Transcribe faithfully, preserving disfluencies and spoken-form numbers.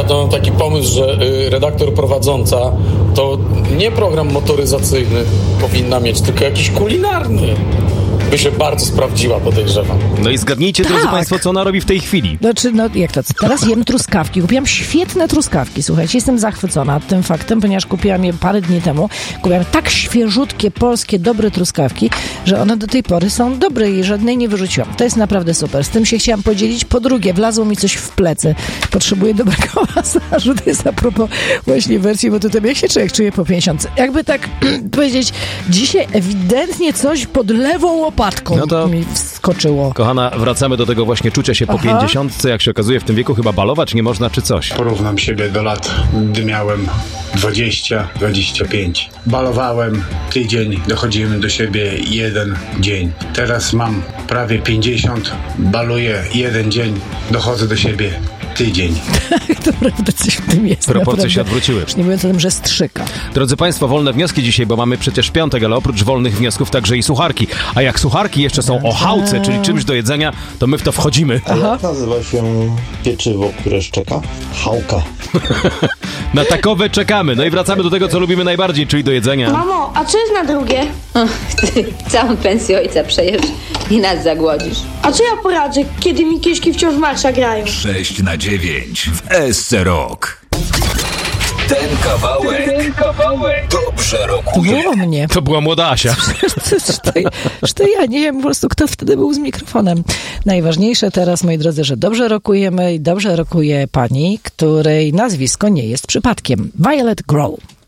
Ja to mam taki pomysł, że y, redaktor prowadząca to nie program motoryzacyjny powinna mieć, tylko jakiś kulinarny. By się bardzo sprawdziła, podejrzewam. No i zgadnijcie, tak. drodzy Państwo, co ona robi w tej chwili. Znaczy, no jak to? Teraz jem truskawki. Kupiłam świetne truskawki, słuchajcie. Jestem zachwycona tym faktem, ponieważ kupiłam je parę dni temu. Kupiłam tak świeżutkie, polskie, dobre truskawki, że one do tej pory są dobre i żadnej nie wyrzuciłam. To jest naprawdę super. Z tym się chciałam podzielić. Po drugie, wlazło mi coś w plecy. Potrzebuję dobrego masażu. To jest a propos właśnie wersji, bo tutaj jak się człowiek czuje po pięćdziesiątce. Jakby tak powiedzieć, dzisiaj ewidentnie coś pod lewą łopatką no to, mi wskoczyło. Kochana, wracamy do tego właśnie czucia się po Aha. pięćdziesiątce. Jak się okazuje, w tym wieku chyba balować nie można, czy coś? Porównam siebie do lat, gdy miałem dwadzieścia dwadzieścia pięć. Balowałem tydzień, dochodziłem do siebie jeden dzień. Teraz mam prawie pięćdziesiąt, baluję jeden dzień, dochodzę do siebie tydzień. To prawda, coś w tym jest. Proporcje naprawdę. się odwróciły. Już nie mówiąc o tym, że strzyka. Drodzy Państwo, wolne wnioski dzisiaj, bo mamy przecież piątek, ale oprócz wolnych wniosków także i sucharki. A jak sucharki jeszcze są o chałce, czyli czymś do jedzenia, to my w to wchodzimy. A jak nazywa się pieczywo, które szczeka? Chałka. Na takowe czekamy. No i wracamy do tego, co lubimy najbardziej, czyli do jedzenia. Mamo, a co jest na drugie? Och, ty całą pensję ojca przejesz i nas zagłodzisz. A co ja poradzę, kiedy mi kieszki wciąż marsza grają? sześć na dziewięć w S C Rock. Ten kawałek, Ten kawałek dobrze To rokuje. było mnie. To była młoda Asia. To, to, to ja nie wiem po prostu, kto wtedy był z mikrofonem. Najważniejsze teraz, moi drodzy, że dobrze rokujemy i dobrze rokuje pani, której nazwisko nie jest przypadkiem. Violet Grow.